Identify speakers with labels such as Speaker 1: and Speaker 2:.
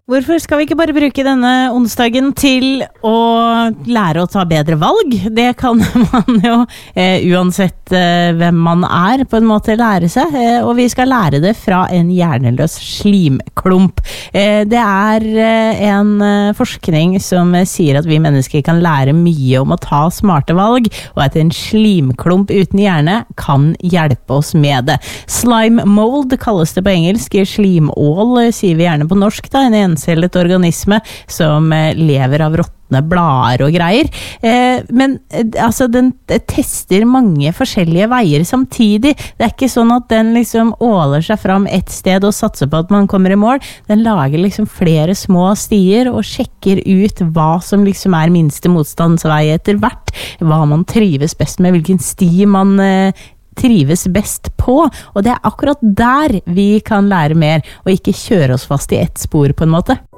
Speaker 1: Hvorfor skal vi ikke bare bruke denne onsdagen til å lære å ta bedre valg? Det kan man jo uansett hvem man på en måte lære seg, og vi skal lære det fra en hjerneløs slimklump. Det en forskning som sier at vi mennesker kan lære mye om å ta smarte valg, og at en slimklump uten hjerne kan hjelpe oss med det. Slime mold kalles det på engelsk, slimål sier vi gjerne på norsk da, en cellet organisme som lever av råtne blader og greier. Men altså, den tester mange forskjellige veier samtidig. Det ikke sånn at den liksom åler seg fram et sted og satser på at man kommer i mål. Den lager liksom flere små stier og sjekker ut hva som liksom minste motstandsvei etter hvert, hva man trives best med, hvilken sti man trives best på, og det akkurat der vi kan lære mer, og ikke kjøre oss fast i ett spor på en måte.